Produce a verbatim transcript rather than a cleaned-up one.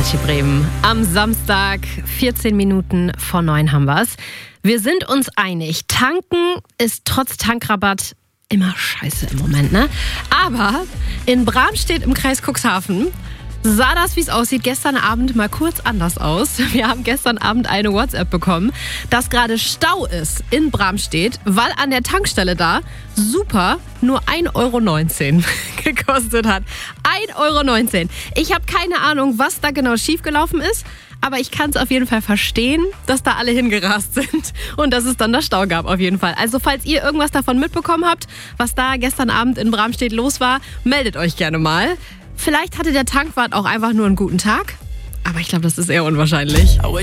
Energy Bremen. Am Samstag, vierzehn Minuten vor neun haben wir's. Wir sind uns einig, tanken ist trotz Tankrabatt immer scheiße im Moment, ne? Aber in Bramstedt im Kreis Cuxhaven sah das, wie es aussieht, gestern Abend mal kurz anders aus. Wir haben gestern Abend eine WhatsApp bekommen, dass gerade Stau ist in Bramstedt, weil an der Tankstelle da super nur ein Euro neunzehn gekostet hat. ein Euro neunzehn. Ich habe keine Ahnung, was da genau schiefgelaufen ist, aber ich kann es auf jeden Fall verstehen, dass da alle hingerast sind und dass es dann da Stau gab auf jeden Fall. Also falls ihr irgendwas davon mitbekommen habt, was da gestern Abend in Bramstedt los war, meldet euch gerne mal. Vielleicht hatte der Tankwart auch einfach nur einen guten Tag, aber ich glaube, das ist eher unwahrscheinlich.